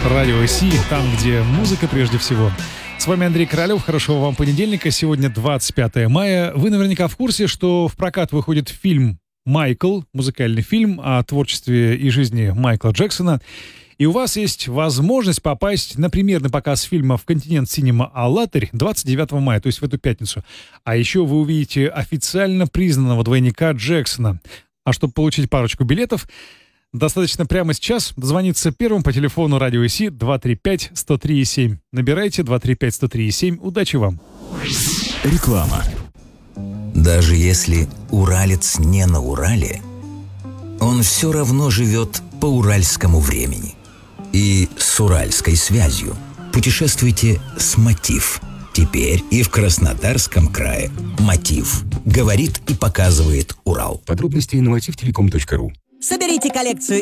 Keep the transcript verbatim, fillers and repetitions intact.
Радио Си, там, где музыка прежде всего. С вами Андрей Королёв. Хорошего вам понедельника. Сегодня двадцать пятое мая. Вы наверняка в курсе, что в прокат выходит фильм «Майкл», музыкальный фильм о творчестве и жизни Майкла Джексона. И у вас есть возможность попасть на премьерный показ фильма в Континент Синема Алатырь двадцать девятого мая, то есть в эту пятницу. А еще вы увидите официально признанного двойника Джексона. А чтобы получить парочку билетов, достаточно прямо сейчас дозвониться первым по телефону Радио Си два три пять сто три семь. Набирайте два три пять сто три семь. Удачи вам. Реклама. Даже если уралец не на Урале, он все равно живет по уральскому времени. И с уральской связью. Путешествуйте с «Мотив». Теперь и в Краснодарском крае «Мотив» говорит и показывает Урал. Подробности на мотив телеком точка ру. Соберите коллекцию